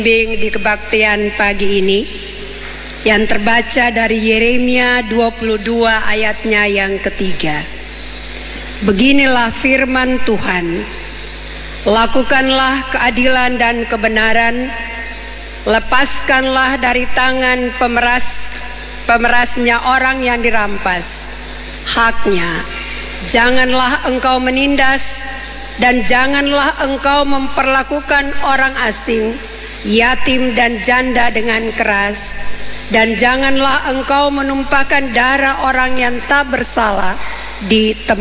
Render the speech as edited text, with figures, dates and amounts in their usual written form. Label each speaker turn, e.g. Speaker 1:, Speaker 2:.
Speaker 1: Di kebaktian pagi ini yang terbaca dari Yeremia 22 ayatnya yang ketiga. Beginilah firman Tuhan, lakukanlah keadilan dan kebenaran, lepaskanlah dari tangan pemerasnya orang yang dirampas haknya, janganlah engkau menindas dan janganlah engkau memperlakukan orang asing, yatim dan janda dengan keras, dan janganlah engkau menumpahkan darah orang yang tak bersalah di tempat